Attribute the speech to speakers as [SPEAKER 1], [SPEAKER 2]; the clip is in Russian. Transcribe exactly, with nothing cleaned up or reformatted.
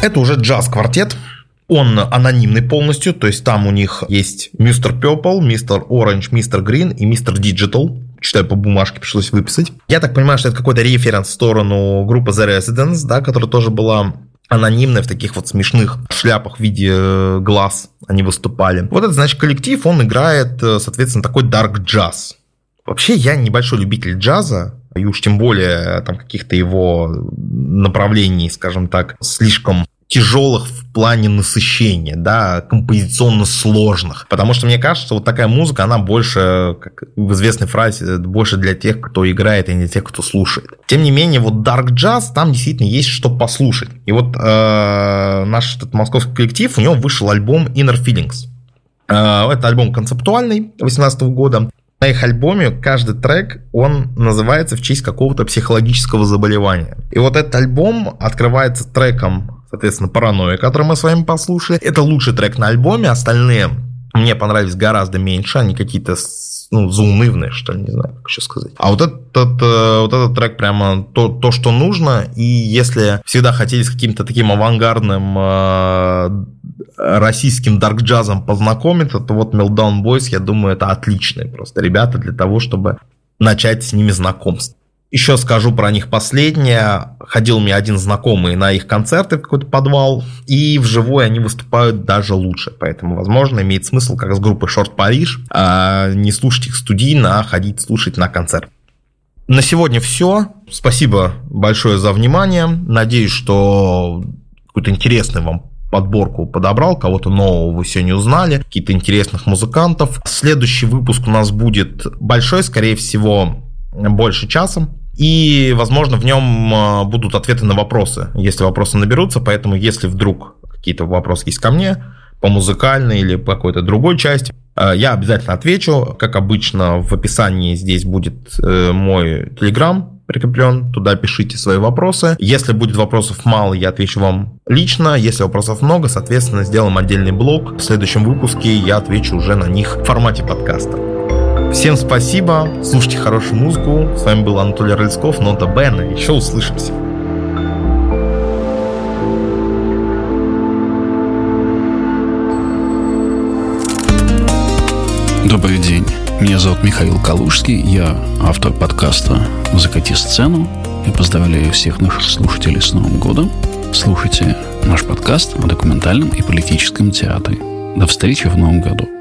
[SPEAKER 1] Это уже джаз-квартет. Он анонимный полностью, то есть там у них есть мистер Purple, мистер Orange, мистер Green и мистер Digital. Читаю по бумажке, пришлось выписать. Я так понимаю, что это какой-то референс в сторону группы The Residents, да, которая тоже была анонимная в таких вот смешных шляпах в виде глаз они выступали. Вот это, значит, коллектив, он играет, соответственно, такой dark jazz. Вообще, я небольшой любитель джаза, и уж тем более там каких-то его направлений, скажем так, слишком тяжелых в плане насыщения, да, композиционно сложных. Потому что мне кажется, вот такая музыка, она больше, как в известной фразе, больше для тех, кто играет, и не для тех, кто слушает. Тем не менее, вот dark jazz, там действительно есть что послушать. И вот э, наш этот московский коллектив, у него вышел альбом Inner Feelings. Э, это альбом концептуальный две тысячи восемнадцатого года. На их альбоме каждый трек, он называется в честь какого-то психологического заболевания. И вот этот альбом открывается треком, соответственно, «Паранойя», который мы с вами послушали. Это лучший трек на альбоме, остальные мне понравились гораздо меньше, они какие-то, ну, заунывные, что ли, не знаю, как еще сказать. А вот этот, вот этот трек прямо то, то, что нужно, и если всегда хотели с каким-то таким авангардным э, российским дарк-джазом познакомиться, то вот Meltdown Boys, я думаю, это отличные просто ребята для того, чтобы начать с ними знакомство. Еще скажу про них последнее. Ходил мне один знакомый на их концерты в какой-то подвал, и вживую они выступают даже лучше. Поэтому, возможно, имеет смысл, как с группой Short Parrish, не слушать их студийно, а ходить слушать на концерт. На сегодня все. Спасибо большое за внимание. Надеюсь, что какой-то интересный вам подборку подобрал, кого-то нового вы сегодня узнали, каких-то интересных музыкантов. Следующий выпуск у нас будет большой, скорее всего, больше часа. И, возможно, в нем будут ответы на вопросы, если вопросы наберутся. Поэтому, если вдруг какие-то вопросы есть ко мне, по музыкальной или по какой-то другой части, я обязательно отвечу. Как обычно, в описании здесь будет мой Telegram прикреплен. Туда пишите свои вопросы. Если будет вопросов мало, я отвечу вам лично. Если вопросов много, соответственно, сделаем отдельный блог. В следующем выпуске я отвечу уже на них в формате подкаста. Всем спасибо, слушайте хорошую музыку. С вами был Анатолий Рыльсков, Нота Бene. Еще услышимся.
[SPEAKER 2] Добрый день, меня зовут Михаил Калужский, я автор подкаста «Закати сцену» и поздравляю всех наших слушателей с Новым годом. Слушайте наш подкаст о документальном и политическом театре. До встречи в Новом году.